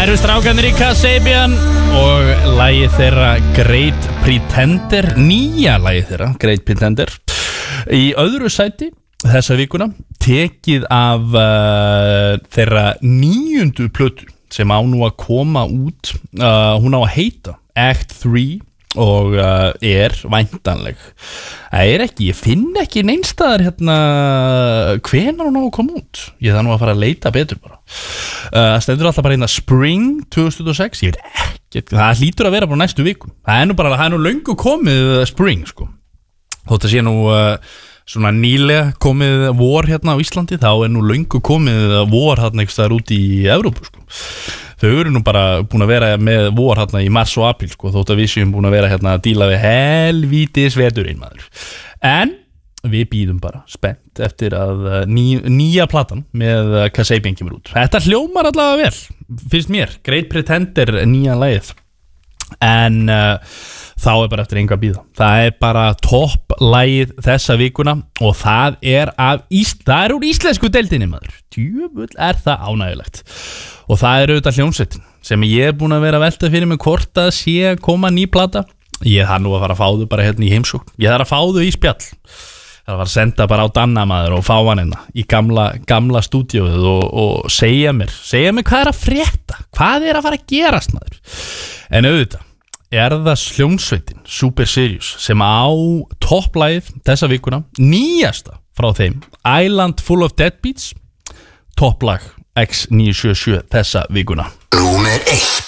eru strákanir í Kasabian og lagið þeirra Great Pretender, nýja lagið þeirra Great Pretender. Í öðru sæti þessa vikuna tekið af þeirra 9. plötu sem á nú að koma út. Hún á að heita Act 3 og væntanleg. Ég finn ekki neinstaðar hérna hvenær hún á að koma út. Ég þarf nú að fara að leita betur bara. Stendur alltaf bara hérna Spring 2006. Ég veit ekki, það hlýtur að vera bara næstu viku. Það er nú löngu komið Spring sko. Þótt að sé nú svona nýlega komið vor hérna á Íslandi, þá nú löngu komið vor hérna einhvers staðar út í Evrópu sko. Þau eru nú bara búin að vera með vor hérna í mars og apríl sko, þótt að við séum búin að vera hérna að díla við helvítis veturinn maður. En við bíðum bara spennt eftir að nýja platan með Kasabian kemur út. Þetta hljómar allavega vel, finnst mér. Great Pretender, nýja lagið. En þá bara eftir enga að bíða. Það bara topp lagið þessa vikuna og það það úr íslensku deildinni maður. Djöfull það ánægilegt. Og það auðvitað hljómsveitin sem ég búin að vera að velta fyrir mig hvort að sé að koma ný plata. Ég þarf nú að fara að fá þau bara hérna í heimsókn. Ég þarf að fá þau í spjall. Það var að senda bara á Danna maður og fá hann hérna í gamla stúdíóið og segja mér hvað að frétta, hvað að fara að gerast maður. En auðvitað það hljómsveitin Super Serious sem á topplægið þessa vikuna, nýjasta frá þeim, Island Full of Deadbeats, topplag X977 þessa vikuna. Númer 1.